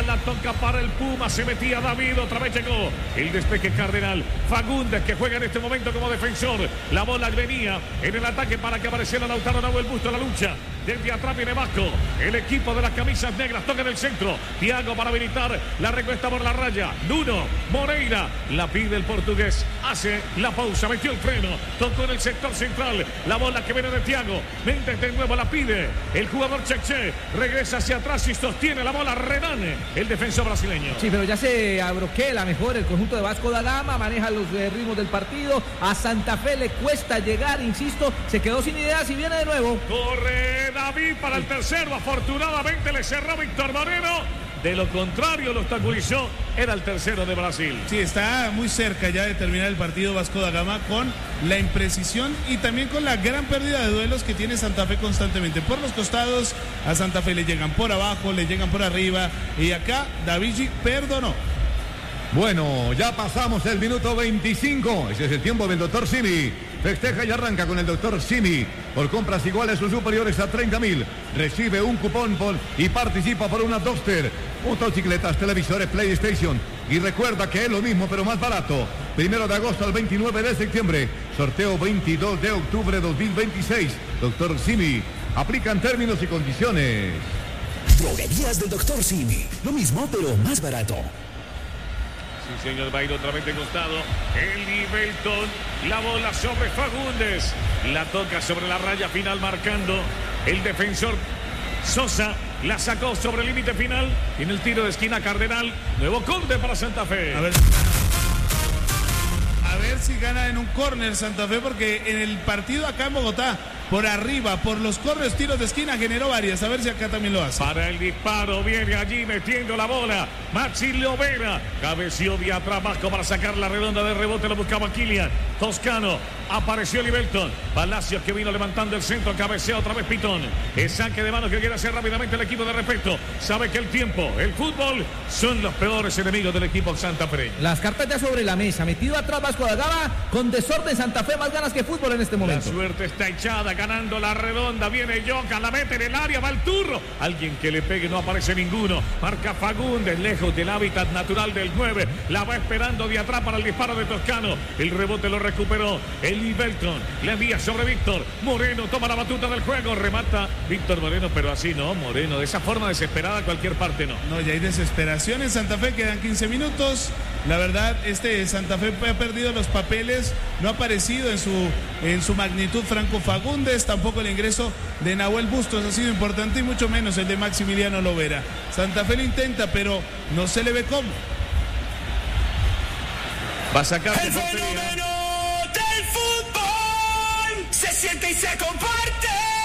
la toca para el Puma. Se metía David. Otra vez llegó el despeje Cardenal. Fagundes, que juega en este momento como defensor. La bola venía en el ataque para que apareciera Lautaro Nahuel Busto en la lucha. Desde atrás viene Vasco. El equipo de las camisas negras toca en el centro. Thiago para habilitar. La recuesta por la raya. Nuno Moreira. La pide el portugués. Hace la pausa. Metió el freno. Tocó en el sector central. La bola que viene de Thiago. Méndez de nuevo la pide. El jugador Cheche regresa hacia atrás y sostiene la bola. Renan, el defensor brasileño. Sí, pero ya se abroquela mejor el conjunto de Vasco da Gama. Maneja los ritmos del partido. A Santa Fe le cuesta llegar, insisto. Se quedó sin ideas y viene de nuevo. Corre David para el tercero. Afortunadamente le cerró Víctor Moreno. De lo contrario, lo obstaculizó. Era el tercero de Brasil. Sí, está muy cerca ya de terminar el partido Vasco da Gama con la imprecisión y también con la gran pérdida de duelos que tiene Santa Fe constantemente. Por los costados, a Santa Fe le llegan por abajo, le llegan por arriba. Y acá, Davigi perdonó. Bueno, ya pasamos el minuto 25. Ese es el tiempo del doctor Simi. Festeja y arranca con el doctor Simi. Por compras iguales o superiores a 30.000. Recibe un cupón y participa por una Duster, motocicletas, televisores, PlayStation. Y recuerda que es lo mismo pero más barato. 1 de agosto al 29 de septiembre. Sorteo 22 de octubre 2026. Doctor Simi. Aplican términos y condiciones. Droguerías del doctor Simi. Lo mismo pero más barato. Sí, señor, va a ir otra vez de costado. Eli Belton, la bola sobre Fagundes. La toca sobre la raya final marcando el defensor Sosa. La sacó sobre el límite final. Tiene el tiro de esquina Cardenal. Nuevo corte para Santa Fe. A ver si gana en un córner Santa Fe, porque en el partido acá en Bogotá, por arriba, por los corners, tiros de esquina, generó varias. A ver si acá también lo hace. Para el disparo, viene allí metiendo la bola Maxi Lovera. Cabeció de atrás Vasco para sacar la redonda de rebote. Lo buscaba Kylian Toscano. Apareció Libelton. Palacios, que vino levantando el centro. Cabecea otra vez Pitón. El saque de manos que quiere hacer rápidamente el equipo de Respeto. Sabe que el tiempo, el fútbol, son los peores enemigos del equipo santafereño. Las cartas ya sobre la mesa. Metido atrás Vasco da Gama. Con desorden Santa Fe. Más ganas que fútbol en este momento. La suerte está echada. Ganando la redonda. Viene Yoka. La mete en el área. Va el turro. Alguien que le pegue. No aparece ninguno. Marca Fagundes. Lejos del hábitat natural del 9. La va esperando de atrás para el disparo de Toscano. El rebote lo recuperó Eli Belton. Le envía sobre Víctor Moreno. Toma la batuta del juego. Remata Víctor Moreno. Pero así no, Moreno. De esa forma desesperada, cualquier parte no. No, ya hay desesperación en Santa Fe. Quedan 15 minutos. La verdad, Santa Fe ha perdido los papeles. No ha aparecido en su magnitud Franco Fagundes. Tampoco el ingreso de Nahuel Bustos ha sido importante, y mucho menos el de Maximiliano Lovera. Santa Fe lo intenta, pero no se le ve cómo. Va a sacar El fenómeno del fútbol se siente y se comparte.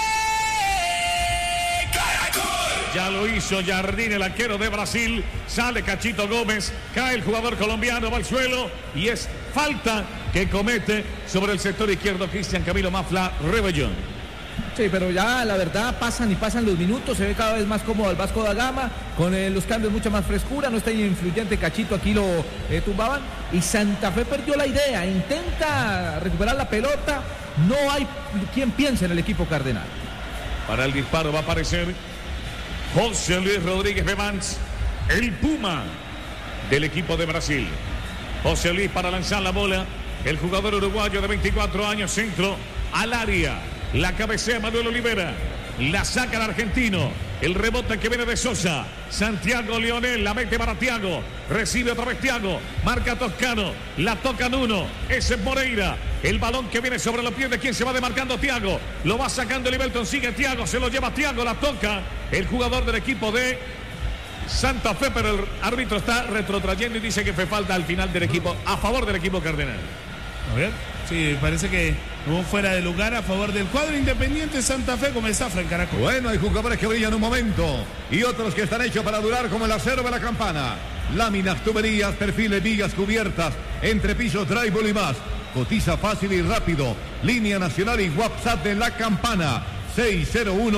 Caracol. Ya lo hizo Jardín, el arquero de Brasil. Sale Cachito Gómez. Cae el jugador colombiano, va al suelo. Y es falta que comete sobre el sector izquierdo Cristian Camilo Mafla Rebellón. Sí, pero ya la verdad pasan y pasan los minutos. Se ve cada vez más cómodo el Vasco da Gama. Con los cambios mucha más frescura. No está influyente Cachito, aquí lo tumbaban. Y Santa Fe perdió la idea. Intenta recuperar la pelota. No hay quien piense en el equipo cardenal. Para el disparo va a aparecer José Luis Rodríguez Bevans, el Puma del equipo de Brasil. José Luis para lanzar la bola. El jugador uruguayo de 24 años, centro al área. La cabecea Manuel Olivera. La saca el argentino. El rebote que viene de Sosa. Santiago Leonel la mete para Thiago. Recibe otra vez Thiago. Marca Toscano. La toca Nuno. Ese es Moreira. El balón que viene sobre los pies de quien se va demarcando Thiago. Lo va sacando Libelton. Sigue Thiago. Se lo lleva Thiago. La toca el jugador del equipo de Santa Fe. Pero el árbitro está retrotrayendo y dice que fue falta al final del equipo. A favor del equipo cardenal. A ver. Sí, parece que hubo fuera de lugar a favor del cuadro Independiente Santa Fe, como está Fran Caracol. Bueno, hay jugadores que brillan un momento y otros que están hechos para durar, como el acero de la campana. Láminas, tuberías, perfiles, vigas, cubiertas, entrepisos, drywall y más. Cotiza fácil y rápido. Línea nacional y WhatsApp de la campana. 601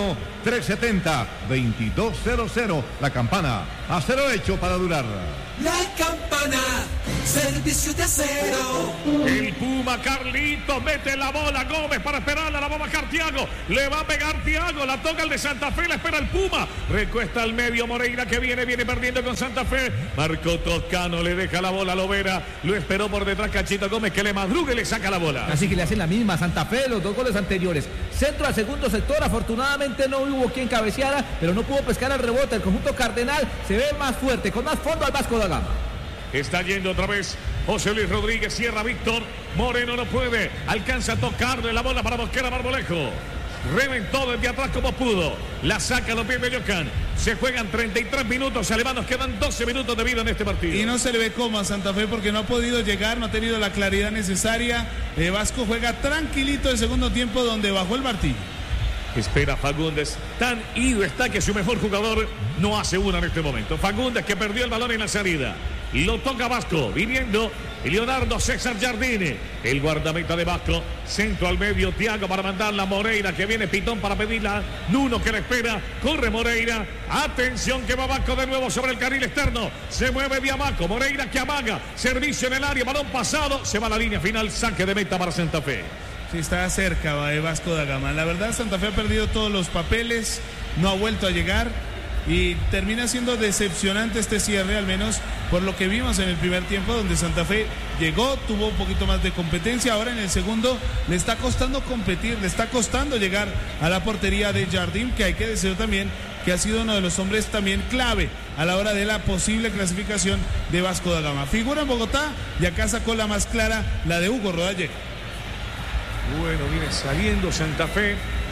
370-2200. La campana, acero hecho para durar. La campana, servicio de acero. El Puma, Carlito, mete la bola, Gómez para esperarla, la va a bajar Thiago, le va a pegar Thiago, la toca el de Santa Fe, la espera el Puma, recuesta al medio Moreira que viene perdiendo con Santa Fe, marcó Toscano, le deja la bola a Lovera, lo esperó por detrás Cachito Gómez que le madruga y le saca la bola. Así que le hacen la misma a Santa Fe, los 2 goles anteriores. Centro al segundo sector, afortunadamente no hubo quien cabeceara, pero no pudo pescar el rebote. El conjunto cardenal se ve más fuerte, con más fondo al Vasco da Gama. Está yendo otra vez José Luis Rodríguez, cierra Víctor Moreno, no puede, alcanza a tocarle la bola para Mosquera Marmolejo, reventó desde atrás como pudo, la saca a los pies de Yocan, se juegan 33 minutos, alemanos, quedan 12 minutos de vida en este partido. Y no se le ve como a Santa Fe porque no ha podido llegar, no ha tenido la claridad necesaria. Vasco juega tranquilito el segundo tiempo donde bajó el martillo. Espera Fagundes, tan ido está que su mejor jugador no hace una en este momento. Fagundes que perdió el balón en la salida. Y lo toca Vasco, viniendo Leonardo César Jardine, el guardameta de Vasco, centro al medio, Thiago para mandarla a Moreira, que viene Pitón para pedirla, Nuno que le espera, corre Moreira, atención que va Vasco de nuevo sobre el carril externo, se mueve Diamaco, Moreira que amaga, servicio en el área, balón pasado, se va a la línea final, saque de meta para Santa Fe. Sí, está cerca de Vasco da Gama. La verdad, Santa Fe ha perdido todos los papeles, no ha vuelto a llegar y termina siendo decepcionante este cierre, al menos por lo que vimos en el primer tiempo, donde Santa Fe llegó, tuvo un poquito más de competencia. Ahora en el segundo le está costando competir, le está costando llegar a la portería de Jardín, que hay que decir también que ha sido uno de los hombres también clave a la hora de la posible clasificación de Vasco da Gama. Figura en Bogotá y acá sacó la más clara, la de Hugo Rodallejo. Bueno, viene saliendo Santa Fe,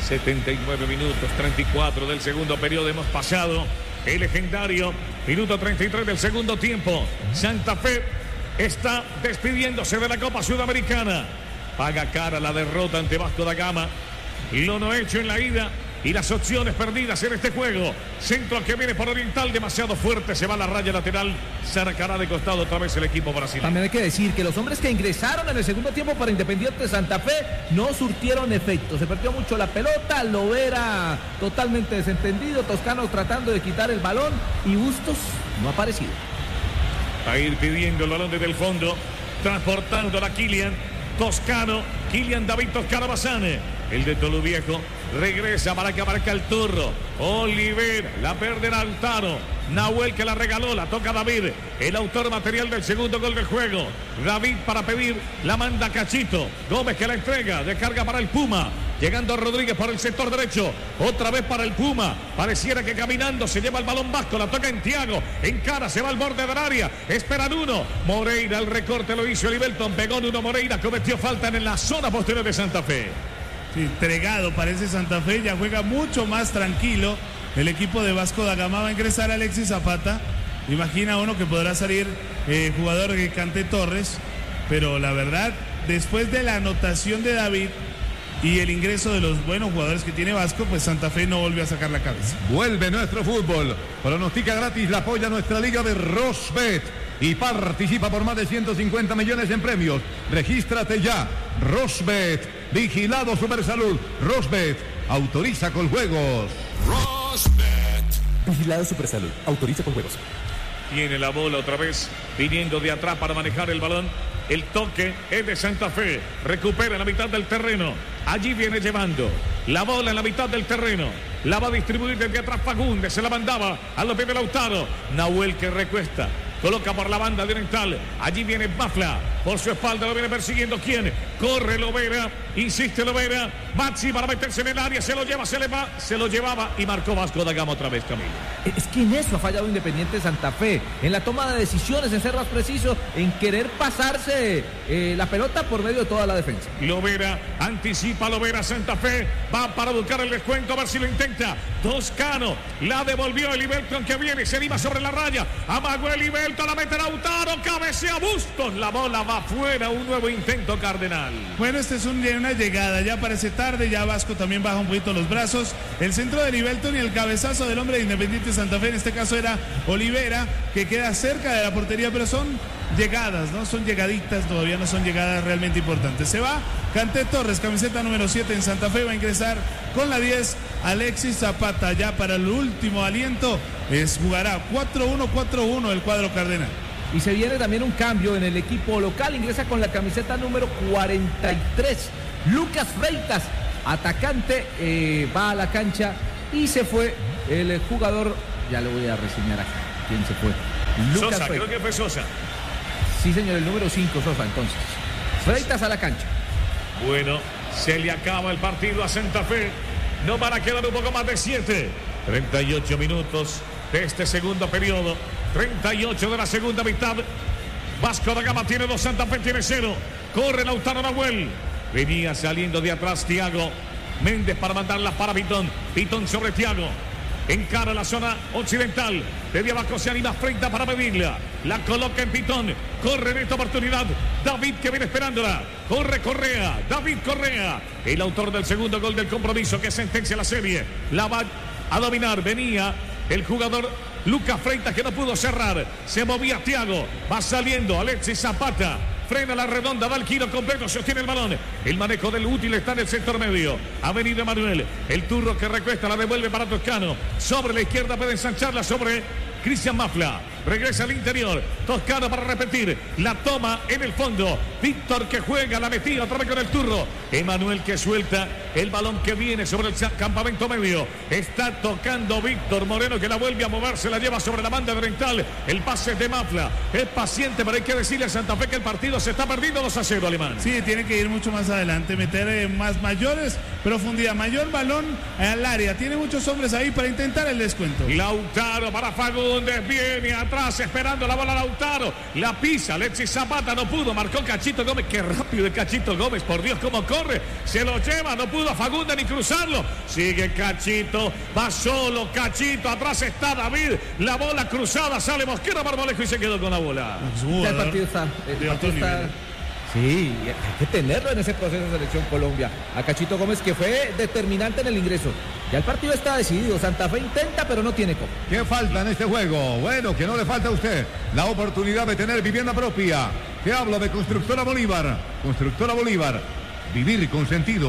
79 minutos, 34 del segundo periodo hemos pasado, el legendario minuto 33 del segundo tiempo. Santa Fe está despidiéndose de la Copa Sudamericana, paga cara la derrota ante Vasco da Gama, y lo no hecho en la ida y las opciones perdidas en este juego. Centro que viene por Oriental, demasiado fuerte, se va a la raya lateral, sacará de costado otra vez el equipo brasileño. También hay que decir que los hombres que ingresaron en el segundo tiempo para Independiente Santa Fe no surtieron efecto, se perdió mucho la pelota, Lovera totalmente desentendido, Toscano tratando de quitar el balón y Bustos no ha aparecido. A ir pidiendo el balón desde el fondo, transportando a Kylian Toscano, Kylian David Toscano Bazane, el de Toluviejo, regresa para que marca el turro, Oliver, la perderá Lautaro, Nahuel que la regaló, la toca David, el autor material del segundo gol del juego, David para pedir, la manda Cachito, Gómez que la entrega, descarga para el Puma, llegando Rodríguez por el sector derecho, otra vez para el Puma, pareciera que caminando se lleva el balón Vasco, la toca en Thiago, encara, se va al borde del área, esperan uno, Moreira, el recorte lo hizo Livelton, pegó Nuno Moreira, cometió falta en la zona posterior de Santa Fe. Sí, entregado parece Santa Fe, ya juega mucho más tranquilo. El equipo de Vasco da Gama va a ingresar Alexis Zapata. Imagina uno que podrá salir jugador de Cante Torres, pero la verdad, después de la anotación de David y el ingreso de los buenos jugadores que tiene Vasco, pues Santa Fe no volvió a sacar la cabeza. Vuelve nuestro fútbol. Pronostica gratis, la apoya nuestra liga de Rosbet y participa por más de 150 millones en premios. Regístrate ya. Rosbet, vigilado Supersalud. Rosbet, autoriza con juegos. Rosbet. Vigilado Supersalud, autoriza con juegos. Tiene la bola otra vez, viniendo de atrás para manejar el balón. El toque es de Santa Fe. Recupera la mitad del terreno. Allí viene llevando la bola en la mitad del terreno. La va a distribuir desde atrás Fagundes. Se la mandaba a los pies de Lautaro. Nahuel que recuesta. Coloca por la banda de Oriental. Allí viene Bafla. Por su espalda lo viene persiguiendo. ¿Quién? Corre Lovera. Insiste Lovera. Maxi para meterse en el área. Se lo lleva, se le va. Se lo llevaba y marcó Vasco da Gama otra vez, Camilo. Es que en eso ha fallado Independiente Santa Fe. En la toma de decisiones, en ser más preciso, en querer pasarse la pelota por medio de toda la defensa. Lovera, anticipa Lovera, Santa Fe. Va para buscar el descuento. A ver si lo intenta. Toscano. La devolvió el Livelton que viene. Se anima sobre la raya. Amagó el Livelton. La mete Lautaro. Cabecea Bustos. La bola va afuera. Un nuevo intento Cardenal. Cardenal. Bueno, esta es una llegada, ya parece tarde, ya Vasco también baja un poquito los brazos. El centro de Livelton y el cabezazo del hombre de Independiente Santa Fe, en este caso era Olivera, que queda cerca de la portería, pero son llegadas, ¿no? Son llegaditas, todavía no son llegadas realmente importantes. Se va Canté Torres, camiseta número 7 en Santa Fe, va a ingresar con la 10 Alexis Zapata, ya para el último aliento, jugará 4-1-4-1 el cuadro cardenal. Y se viene también un cambio en el equipo local, ingresa con la camiseta número 43, Lucas Freitas, atacante, va a la cancha y se fue el jugador, ya le voy a reseñar acá, ¿quién se fue? Lucas Sosa, Freitas. Creo que fue Sosa. Sí, señor, el número 5, Sosa, entonces. Freitas a la cancha. Bueno, se le acaba el partido a Santa Fe, no van a quedar un poco más de 7, 38 minutos de este segundo periodo. 38 de la segunda mitad. Vasco da Gama tiene 2, Santa Fe tiene 0. Corre Lautaro Nahuel. Venía saliendo de atrás Thiago Méndez para mandarla para Pitón. Pitón sobre Thiago. Encara la zona occidental. Desde abajo se anima Freitas para pedirla. La coloca en Pitón. Corre en esta oportunidad David, que viene esperándola. Corre Correa. David Correa, el autor del segundo gol del compromiso que sentencia la serie. La va a dominar. Venía el jugador Lucas Freitas, que no pudo cerrar. Se movía Thiago. Va saliendo Alexis Zapata. Frena la redonda, da el giro completo, sostiene el balón. El manejo del útil está en el sector medio. Ha venido Emanuel. El turro que recuesta la devuelve para Toscano. Sobre la izquierda puede ensancharla sobre Cristian Mafla. Regresa al interior. Toscano para repetir. La toma en el fondo. Víctor, que juega, la metida otra vez con el turro. Emanuel, que suelta el balón que viene sobre el campamento medio. Está tocando Víctor Moreno, que la vuelve a mover. Se la lleva sobre la banda oriental. El pase de Mafla. Es paciente, pero hay que decirle a Santa Fe que el partido se está perdiendo 2-0, Alemán. Sí, tiene que ir mucho más adelante. Meter mayores profundidad. Mayor balón al área. Tiene muchos hombres ahí para intentar el descuento. Lautaro para Fagundes. Viene atrás esperando la bola Lautaro. La pisa Alexis Zapata. No pudo. Marcó Cachito Gómez. Qué rápido el Cachito Gómez. Por Dios, cómo corre. Se lo lleva. No pudo Fagundes ni cruzarlo. Sigue Cachito. Va solo Cachito. Atrás está David. La bola cruzada. Sale Mosquera Marmolejo y se quedó con la bola. El partido está. Sí, hay que tenerlo en ese proceso de selección Colombia. A Cachito Gómez, que fue determinante en el ingreso. Ya el partido está decidido. Santa Fe intenta, pero no tiene cómo. ¿Qué falta en este juego? Bueno, que no le falta a usted la oportunidad de tener vivienda propia. Te hablo de Constructora Bolívar. Constructora Bolívar. Vivir con sentido.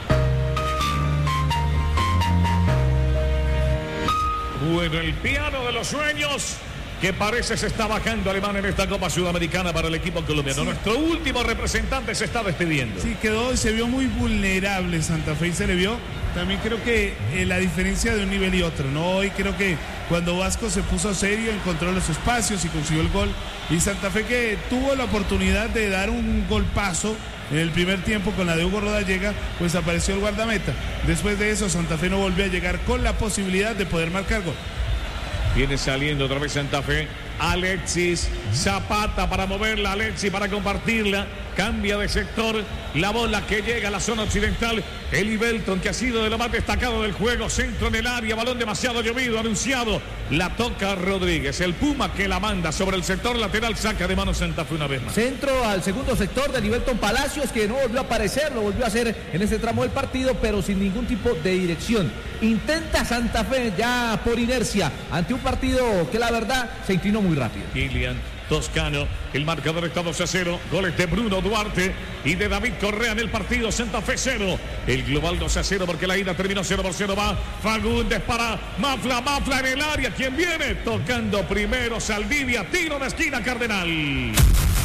Bueno, el piano de los sueños, que parece se está bajando, Alemán, en esta Copa Sudamericana para el equipo colombiano. Sí. Nuestro último representante se está despidiendo. Sí, quedó y se vio muy vulnerable Santa Fe y se le vio. También creo que la diferencia de un nivel y otro, ¿no? Hoy creo que cuando Vasco se puso serio, encontró los espacios y consiguió el gol. Y Santa Fe, que tuvo la oportunidad de dar un golpazo en el primer tiempo con la de Hugo Rodallega, pues apareció el guardameta. Después de eso, Santa Fe no volvió a llegar con la posibilidad de poder marcar gol. Viene saliendo otra vez Santa Fe. Alexis Zapata para moverla, Alexis para compartirla. Cambia de sector. La bola que llega a la zona occidental. Eli Belton, que ha sido de lo más destacado del juego. Centro en el área, balón demasiado llovido, anunciado. La toca Rodríguez. El Puma que la manda sobre el sector lateral. Saca de mano Santa Fe una vez más. Centro al segundo sector de Eli Belton Palacios, que no volvió a aparecer, lo volvió a hacer en ese tramo del partido, pero sin ningún tipo de dirección. Intenta Santa Fe ya por inercia ante un partido que la verdad se inclinó muy rápido. Kylian Toscano, el marcador está 2-0. Goles de Bruno Duarte y de David Correa en el partido. Santa Fe 0. El global 2-0 porque la ida terminó 0-0. Va Fagundes para Mafla en el área. ¿Quién viene? Tocando primero Saldivia. Tiro de esquina Cardenal. Y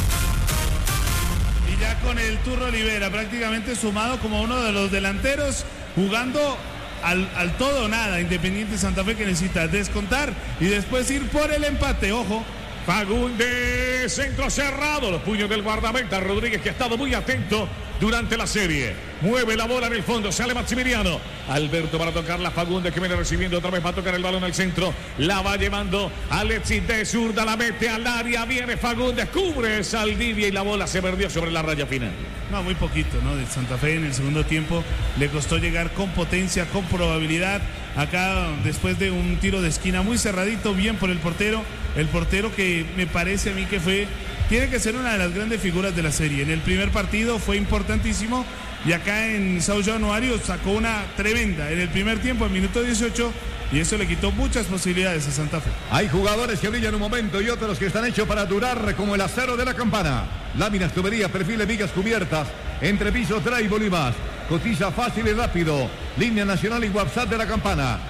ya con el Turro Olivera prácticamente sumado como uno de los delanteros, jugando al todo o nada. Independiente Santa Fe, que necesita descontar y después ir por el empate. Ojo. Fagundes, centro cerrado, los puños del guardameta Rodríguez, que ha estado muy atento durante la serie. Mueve la bola en el fondo, sale Maximiliano. Alberto para tocarla, Fagundes, que viene recibiendo otra vez para tocar el balón al centro. La va llevando Alexis de zurda, la mete al área, viene Fagundes, cubre Saldivia y la bola se perdió sobre la raya final. No, muy poquito, ¿no? De Santa Fe en el segundo tiempo le costó llegar con potencia, con probabilidad. acá después de un tiro de esquina muy cerradito, bien por el portero que me parece a mí que tiene que ser una de las grandes figuras de la serie. En el primer partido fue importantísimo y acá en São Januário sacó una tremenda en el primer tiempo, en minuto 18, y eso le quitó muchas posibilidades a Santa Fe. Hay jugadores que brillan un momento y otros que están hechos para durar, como el acero de la Campana. Láminas, tuberías, perfiles, vigas cubiertas, entrepisos, drywall y más. Cotiza fácil y rápido. Línea nacional y WhatsApp de la Campana.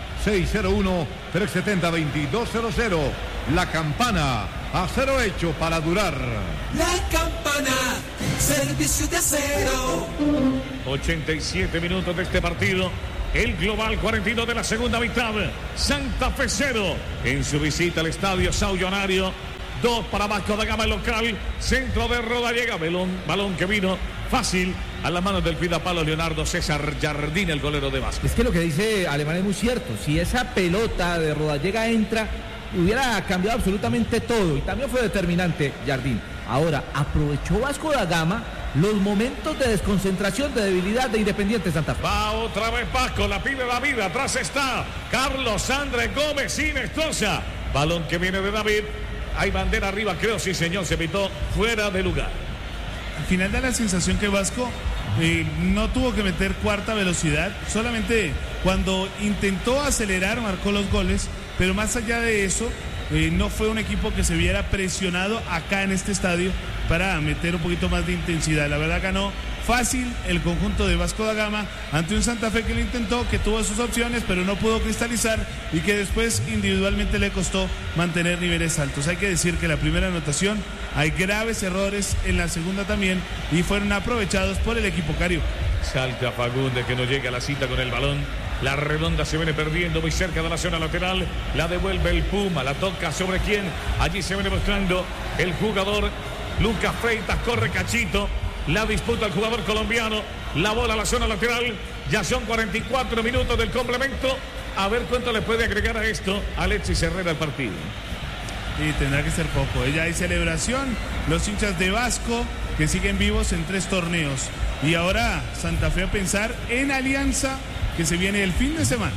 601-370-2200. La Campana, acero hecho para durar. La Campana, servicio de acero. 87 minutos de este partido. El global 42 de la segunda mitad. Santa Fe 0 en su visita al estadio São Januário. 2 para Vasco da Gama, el local. Centro de Rodallega. Balón que vino fácil a las manos del cuidapalo Leonardo César Jardín, el golero de Vasco. Es que lo que dice Alemán es muy cierto. Si esa pelota de Rodallega entra, hubiera cambiado absolutamente todo. Y también fue determinante Jardín. Ahora, aprovechó Vasco da Gama los momentos de desconcentración, de debilidad de Independiente Santa Fe. Va otra vez Vasco, la pide David, atrás está Carlos Andrés Gómez Inestrosa. Balón que viene de David. Hay bandera arriba, creo, sí señor, se pitó fuera de lugar. Al final da la sensación que Vasco no tuvo que meter cuarta velocidad, solamente cuando intentó acelerar marcó los goles, pero más allá de eso, no fue un equipo que se viera presionado acá en este estadio para meter un poquito más de intensidad. La verdad ganó fácil el conjunto de Vasco da Gama ante un Santa Fe que lo intentó, que tuvo sus opciones pero no pudo cristalizar y que después individualmente le costó mantener niveles altos. Hay que decir que la primera anotación hay graves errores, en la segunda también, y fueron aprovechados por el equipo carioca. Salta Fagundes que no llega a la cita con el balón. La redonda se viene perdiendo muy cerca de la zona lateral. La devuelve el Puma. La toca sobre quién. Allí se viene mostrando el jugador Lucas Freitas. Corre Cachito. La disputa el jugador colombiano. La bola a la zona lateral. Ya son 44 minutos del complemento. A ver cuánto le puede agregar a esto Alexis Herrera al partido. Y tendrá que ser poco. Ya hay celebración. Los hinchas de Vasco que siguen vivos en 3 torneos. Y ahora Santa Fe a pensar en Alianza, que se viene el fin de semana.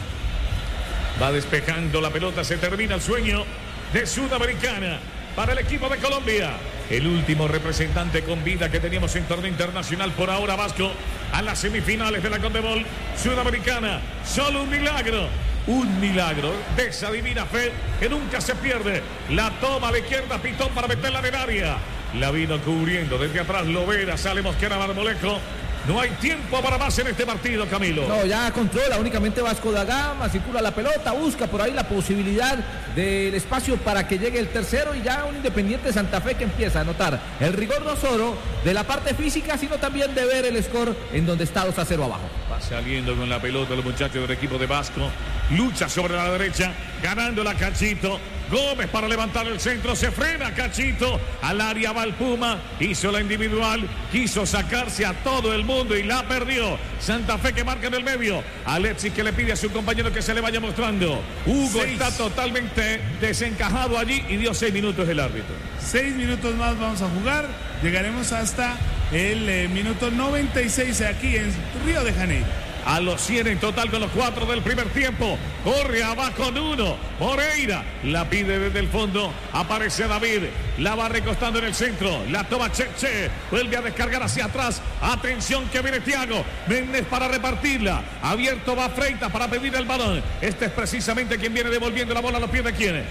Va despejando la pelota, se termina el sueño de Sudamericana para el equipo de Colombia. El último representante con vida que teníamos en torneo internacional por ahora, Vasco, a las semifinales de la Conmebol Sudamericana. Solo un milagro de esa divina fe que nunca se pierde. La toma de izquierda, Pitón para meterla en el área. La vino cubriendo desde atrás Lovera, sale Mosquera Marmolejo. No hay tiempo para más en este partido, Camilo. No, ya controla únicamente Vasco da Gama, circula la pelota, busca por ahí la posibilidad del espacio para que llegue el tercero y ya un Independiente Santa Fe que empieza a notar el rigor no solo de la parte física, sino también de ver el score en donde está 2-0 abajo. Va saliendo con la pelota los muchachos del equipo de Vasco. Lucha sobre la derecha, ganando la Cachito. Gómez para levantar el centro, se frena Cachito, al área va el Puma, hizo la individual, quiso sacarse a todo el mundo y la perdió. Santa Fe que marca en el medio, Alexis que le pide a su compañero que se le vaya mostrando. Hugo está totalmente desencajado allí y dio 6 minutos el árbitro. 6 minutos más vamos a jugar, llegaremos hasta el minuto 96 aquí en Río de Janeiro. A los 100 en total con los 4 del primer tiempo. Corre abajo Nuno. Moreira la pide desde el fondo. Aparece David. La va recostando en el centro. La toma Cheche. Vuelve a descargar hacia atrás. Atención que viene Thiago Méndez para repartirla. Abierto va Freitas para pedir el balón. Este es precisamente quien viene devolviendo la bola a los pies de quién.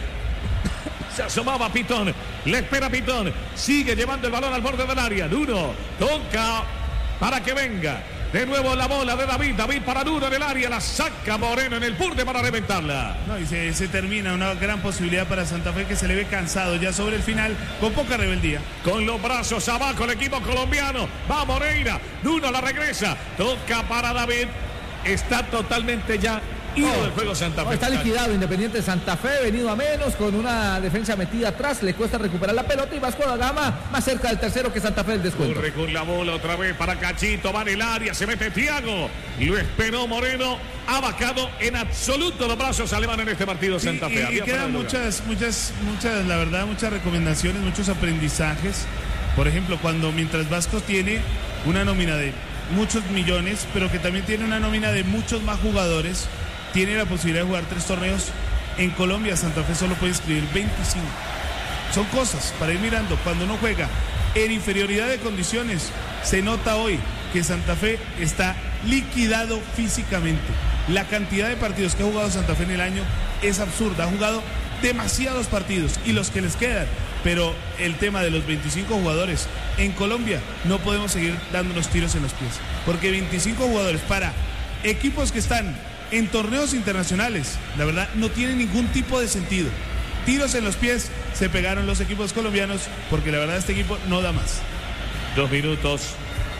Se asomaba Pitón. Le espera Pitón. Sigue llevando el balón al borde del área. Nuno toca para que venga. De nuevo la bola de David. David para Nuno en el área. La saca Moreno en el borde para reventarla. No, y se termina una gran posibilidad para Santa Fe que se le ve cansado ya sobre el final con poca rebeldía. Con los brazos abajo el equipo colombiano. Va Moreira. Nuno la regresa. Toca para David. Está totalmente ya ido del juego Santa Fe. Está liquidado Independiente Santa Fe, venido a menos, con una defensa metida atrás, le cuesta recuperar la pelota y Vasco da Gama más cerca del tercero que Santa Fe el descuento. Corre con la bola otra vez para Cachito, va en el área, se mete Thiago, lo esperó Moreno, ha bajado en absoluto los brazos alemanes en este partido Santa Fe. Y quedan muchas, la verdad, muchas recomendaciones, muchos aprendizajes. Por ejemplo, mientras Vasco tiene una nómina de muchos millones, pero que también tiene una nómina de muchos más jugadores, tiene la posibilidad de jugar 3 torneos. En Colombia, Santa Fe solo puede inscribir 25. Son cosas para ir mirando. Cuando uno juega en inferioridad de condiciones, se nota hoy que Santa Fe está liquidado físicamente. La cantidad de partidos que ha jugado Santa Fe en el año es absurda. Ha jugado demasiados partidos y los que les quedan. Pero el tema de los 25 jugadores en Colombia, no podemos seguir dándonos tiros en los pies. Porque 25 jugadores para equipos que están en torneos internacionales, la verdad, no tiene ningún tipo de sentido. Tiros en los pies se pegaron los equipos colombianos porque la verdad este equipo no da más. 2 minutos,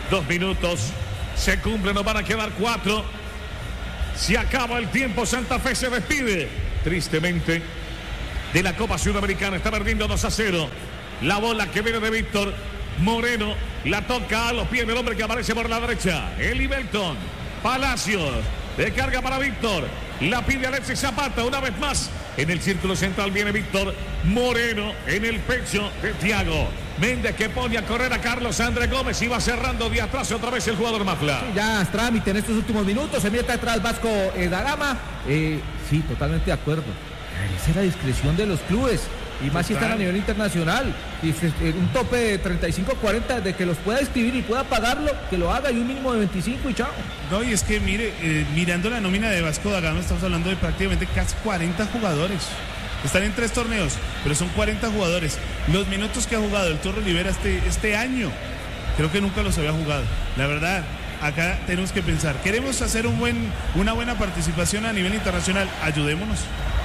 se cumplen, nos van a quedar 4. Se acaba el tiempo, Santa Fe se despide tristemente de la Copa Sudamericana, está perdiendo 2-0. La bola que viene de Víctor Moreno, la toca a los pies del hombre que aparece por la derecha, Eli Belton. Palacios, de carga para Víctor, la pide Alexis Zapata una vez más. En el círculo central viene Víctor Moreno en el pecho de Thiago Méndez, que pone a correr a Carlos Andrés Gómez y va cerrando de atrás otra vez el jugador Mafla. Sí, ya es trámite en estos últimos minutos, se mete atrás Vasco da Gama. Sí, totalmente de acuerdo. Esa es la discreción de los clubes. Y más si están a nivel internacional. Y un tope de 35-40 de que los pueda escribir y pueda pagarlo, que lo haga, y un mínimo de 25 y chao. No, y es que mire, mirando la nómina de Vasco da Gama, estamos hablando de prácticamente casi 40 jugadores. Están en 3 torneos, pero son 40 jugadores. Los minutos que ha jugado el Turro Rivera este año, creo que nunca los había jugado. La verdad, acá tenemos que pensar. Queremos hacer una buena participación a nivel internacional. Ayudémonos.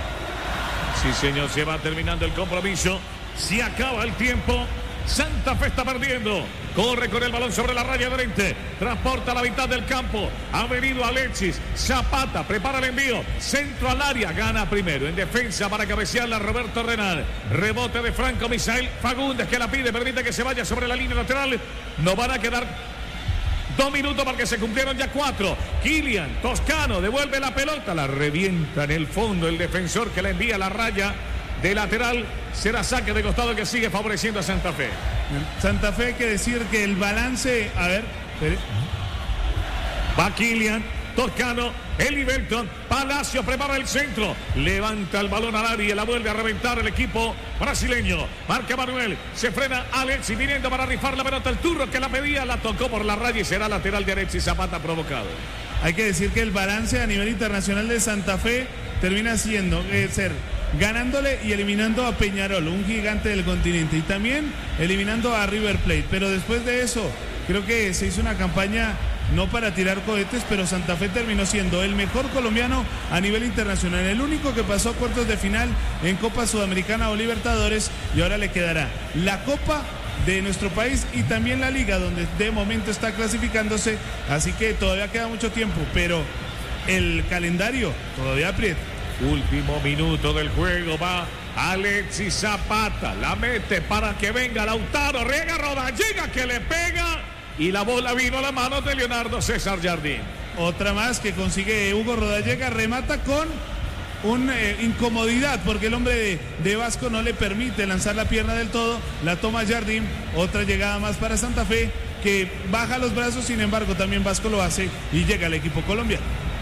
Sí, señor, se va terminando el compromiso. Se acaba el tiempo. Santa Fe está perdiendo. Corre con el balón sobre la raya de frente. Transporta a la mitad del campo. Ha venido Alexis Zapata. Prepara el envío. Centro al área. Gana primero. En defensa para cabecearla Roberto Renal. Rebote de Franco Misael Fagundes, que la pide. Permite que se vaya sobre la línea lateral. No van a quedar 2 minutos porque se cumplieron ya 4. Kylian Toscano devuelve la pelota. La revienta en el fondo el defensor, que la envía a la raya de lateral. Será saque de costado que sigue favoreciendo a Santa Fe. Santa Fe, hay que decir que el balance... A ver, espere. Va Kylian Toscano, Eli Belton, Palacio prepara el centro, levanta el balón al área, la vuelve a reventar el equipo brasileño. Marca Manuel, se frena Alexis viniendo para rifar la pelota. El Turro, que la pedía, la tocó por la raya y será lateral de Alexis Zapata provocado. Hay que decir que el balance a nivel internacional de Santa Fe termina siendo ser ganándole y eliminando a Peñarol, un gigante del continente, y también eliminando a River Plate. Pero después de eso, creo que se hizo una campaña no para tirar cohetes, pero Santa Fe terminó siendo el mejor colombiano a nivel internacional, el único que pasó a cuartos de final en Copa Sudamericana o Libertadores, y ahora le quedará la Copa de nuestro país y también la Liga, donde de momento está clasificándose, así que todavía queda mucho tiempo, pero el calendario todavía aprieta. Último minuto del juego, va Alexis Zapata, la mete para que venga Lautaro, riega Rodallega, que le pega y la bola vino a la mano de Leonardo César Jardín. Otra más que consigue Hugo Rodallega, remata con una incomodidad porque el hombre de Vasco no le permite lanzar la pierna del todo, la toma Jardín. Otra llegada más para Santa Fe, que baja los brazos, sin embargo también Vasco lo hace y llega al equipo colombiano.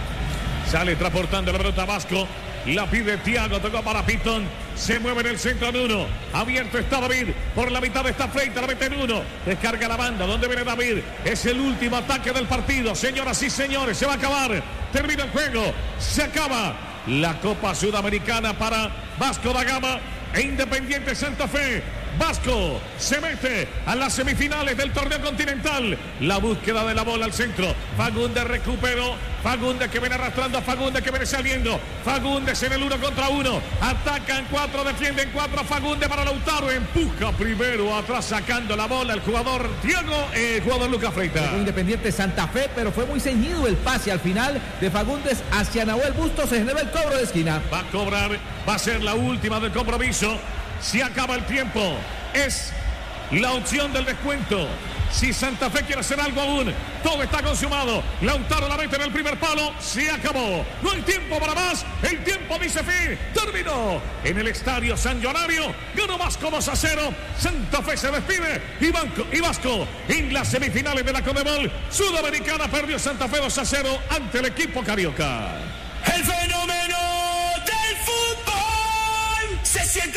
Sale transportando la pelota Vasco, la pide Thiago, tocó para Pitón, se mueve en el centro en 1, abierto está David, por la mitad está Freita, la mete en 1, descarga la banda, donde viene David, es el último ataque del partido, señoras y señores, se va a acabar, termina el juego, se acaba la Copa Sudamericana para Vasco da Gama e Independiente Santa Fe. Vasco se mete a las semifinales del torneo continental. La búsqueda de la bola al centro. Fagundes recuperó. Fagundes que viene arrastrando a Fagundes, que viene saliendo. Fagundes en el 1 contra 1. Atacan 4, defienden 4. Fagundes para Lautaro. Empuja primero atrás sacando la bola el jugador Thiago, el jugador Lucas Freita. Independiente Santa Fe, pero fue muy ceñido el pase al final de Fagundes hacia Nahuel Bustos. Se genera el cobro de esquina. Va a cobrar, va a ser la última del compromiso. Si acaba el tiempo, es la opción del descuento. Si Santa Fe quiere hacer algo aún, todo está consumado. Lautaro la mete en el primer palo, se acabó. No hay tiempo para más, el tiempo dice fin. Terminó en el Estadio San Llonario. Ganó Vasco 2-0. Santa Fe se despide y Vasco en las semifinales de la Conmebol Sudamericana perdió Santa Fe 2-0 ante el equipo carioca. El fenómeno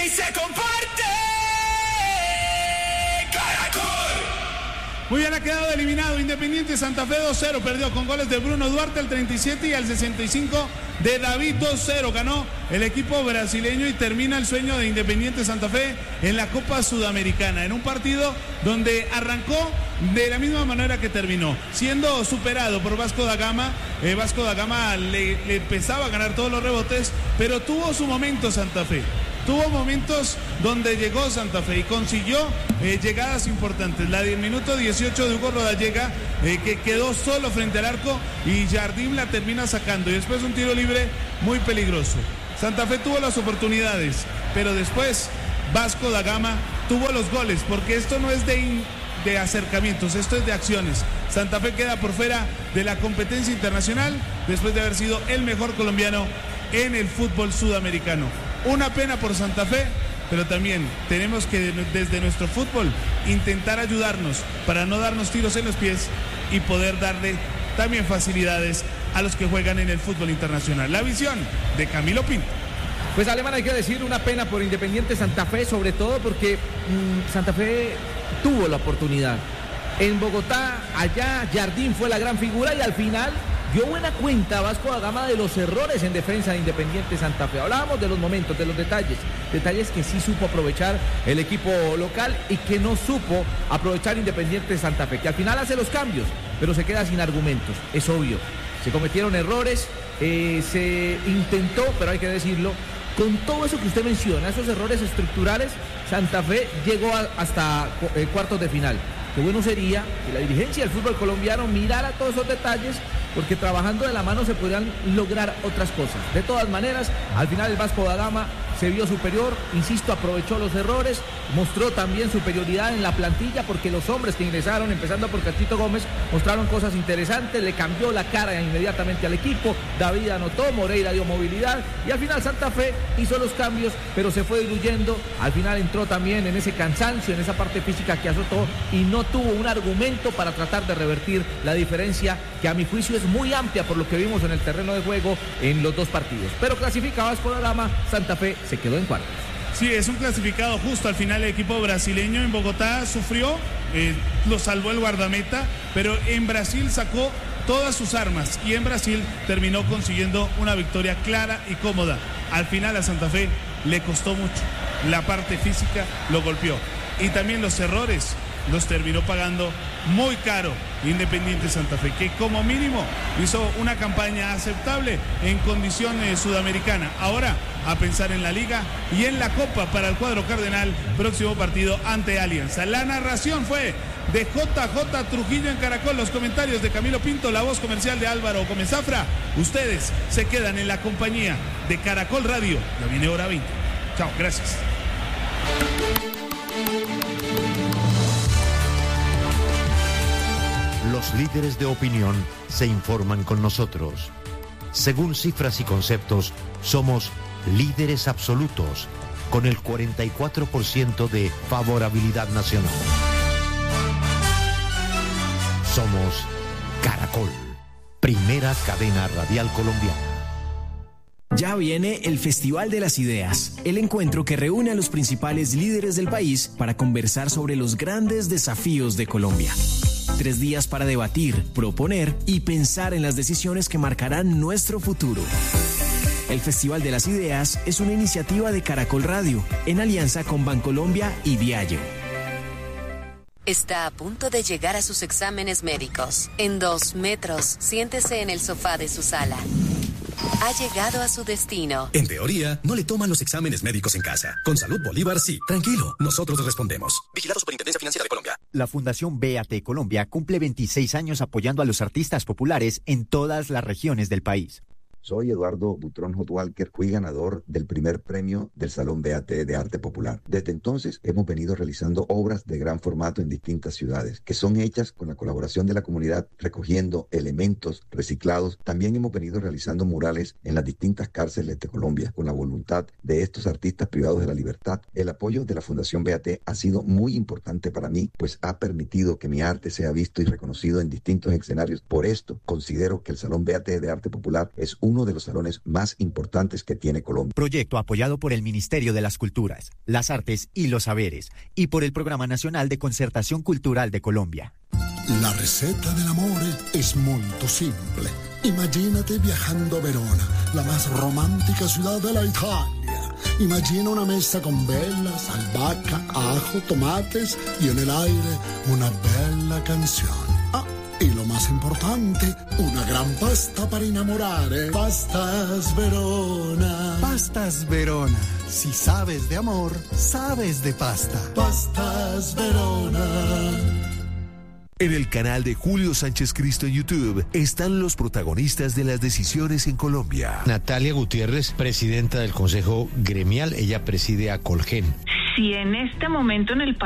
y se comparte. Caracol. Muy bien, ha quedado eliminado Independiente Santa Fe 2-0, perdió con goles de Bruno Duarte al 37 y al 65 de David 2-0. Ganó el equipo brasileño y termina el sueño de Independiente Santa Fe en la Copa Sudamericana, en un partido donde arrancó de la misma manera que terminó, siendo superado por Vasco da Gama. Vasco da Gama le empezaba a ganar todos los rebotes, pero tuvo su momento Santa Fe. Tuvo momentos donde llegó Santa Fe y consiguió llegadas importantes. La del minuto 18 de Hugo Rodallega, que quedó solo frente al arco y Jardim la termina sacando. Y después un tiro libre muy peligroso. Santa Fe tuvo las oportunidades, pero después Vasco da Gama tuvo los goles, porque esto no es de acercamientos, esto es de acciones. Santa Fe queda por fuera de la competencia internacional después de haber sido el mejor colombiano en el fútbol sudamericano. Una pena por Santa Fe, pero también tenemos que desde nuestro fútbol intentar ayudarnos para no darnos tiros en los pies y poder darle también facilidades a los que juegan en el fútbol internacional. La visión de Camilo Pinto. Pues Alemán, hay que decir, una pena por Independiente Santa Fe, sobre todo porque Santa Fe tuvo la oportunidad. En Bogotá, allá Jardim fue la gran figura y al final dio buena cuenta Vasco da Gama de los errores en defensa de Independiente Santa Fe. Hablábamos de los momentos, de los detalles que sí supo aprovechar el equipo local y que no supo aprovechar Independiente Santa Fe, que al final hace los cambios, pero se queda sin argumentos, es obvio. Se cometieron errores, se intentó, pero hay que decirlo, con todo eso que usted menciona, esos errores estructurales, Santa Fe llegó hasta cuartos de final. Qué bueno sería que la dirigencia del fútbol colombiano mirara todos esos detalles, porque trabajando de la mano se podrían lograr otras cosas. De todas maneras, al final el Vasco da Gama se vio superior, insisto, aprovechó los errores, mostró también superioridad en la plantilla, porque los hombres que ingresaron, empezando por Cachito Gómez, mostraron cosas interesantes, le cambió la cara inmediatamente al equipo. David anotó, Moreira dio movilidad y al final Santa Fe hizo los cambios, pero se fue diluyendo. Al final entró también en ese cansancio, en esa parte física que azotó y no tuvo un argumento para tratar de revertir la diferencia, que a mi juicio es muy amplia por lo que vimos en el terreno de juego en los dos partidos. Pero clasifica Vasco da Gama, Santa Fe se quedó en cuartos. Sí, es un clasificado justo. Al final el equipo brasileño en Bogotá sufrió, lo salvó el guardameta, pero en Brasil sacó todas sus armas y en Brasil terminó consiguiendo una victoria clara y cómoda. Al final a Santa Fe le costó mucho, la parte física lo golpeó y también los errores los terminó pagando muy caro Independiente Santa Fe, que como mínimo hizo una campaña aceptable en condición sudamericana. Ahora a pensar en la Liga y en la Copa para el cuadro cardenal, próximo partido ante Alianza. La narración fue de JJ Trujillo en Caracol, los comentarios de Camilo Pinto, la voz comercial de Álvaro Gómez Zafra. Ustedes se quedan en la compañía de Caracol Radio. Ya viene hora 20. Chao, gracias. Los líderes de opinión se informan con nosotros. Según cifras y conceptos, somos líderes absolutos, con el 44% de favorabilidad nacional. Somos Caracol, primera cadena radial colombiana. Ya viene el Festival de las Ideas, el encuentro que reúne a los principales líderes del país para conversar sobre los grandes desafíos de Colombia. 3 días para debatir, proponer y pensar en las decisiones que marcarán nuestro futuro. El Festival de las Ideas es una iniciativa de Caracol Radio, en alianza con Bancolombia y Diageo. Está a punto de llegar a sus exámenes médicos. En 2 metros, siéntese en el sofá de su sala. Ha llegado a su destino. En teoría, no le toman los exámenes médicos en casa. Con Salud Bolívar, sí. Tranquilo, nosotros respondemos. Vigilado Superintendencia Financiera de Colombia. La Fundación BAT Colombia cumple 26 años apoyando a los artistas populares en todas las regiones del país. Soy Eduardo Butrón Hot Walker, fui ganador del primer premio del Salón BAT de Arte Popular. Desde entonces hemos venido realizando obras de gran formato en distintas ciudades, que son hechas con la colaboración de la comunidad, recogiendo elementos reciclados. También hemos venido realizando murales en las distintas cárceles de Colombia, con la voluntad de estos artistas privados de la libertad. El apoyo de la Fundación BAT ha sido muy importante para mí, pues ha permitido que mi arte sea visto y reconocido en distintos escenarios. Por esto, considero que el Salón BAT de Arte Popular es uno de los salones más importantes que tiene Colombia. Proyecto apoyado por el Ministerio de las Culturas, las Artes y los Saberes y por el Programa Nacional de Concertación Cultural de Colombia. La receta del amore es muy simple. Imagínate viajando a Verona, la más romántica ciudad de la Italia. Imagina una mesa con velas, albahaca, ajo, tomates y en el aire una bella canción. Ah, y lo más importante, una gran pasta para enamorare. Pastas Verona. Pastas Verona. Si sabes de amor, sabes de pasta. Pastas Verona. En el canal de Julio Sánchez Cristo en YouTube están los protagonistas de las decisiones en Colombia. Natalia Gutiérrez, presidenta del Consejo Gremial, ella preside a Colgen. Si en este momento en el país